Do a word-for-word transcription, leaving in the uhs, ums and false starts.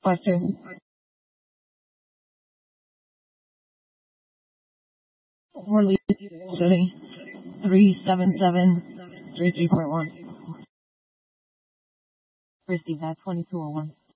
Question. Orleans City, three seven seven three three point one. Received that twenty-two oh one.